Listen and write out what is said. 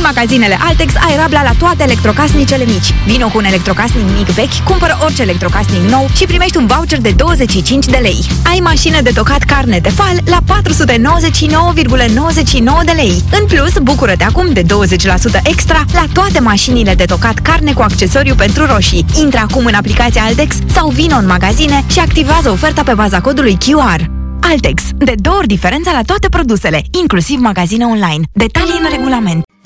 magazinele Altex ai rabla la toate electrocasnicele mici. Vino cu un electrocasnic mic vechi, cumpără orice electrocasnic nou și primești un voucher de 25 de lei. Ai mașină de tocat carne Tefal la 499,99 de lei. În plus, bucură-te acum de 20% extra la toate mașinile de tocat carne cu accesoriu pentru roșii. Intră acum în aplicația Altex sau vină în magazine și activează oferta pe baza codului QR. Altex. De 2 ori diferența la toate produsele, inclusiv magazine online. Detalii în regulament.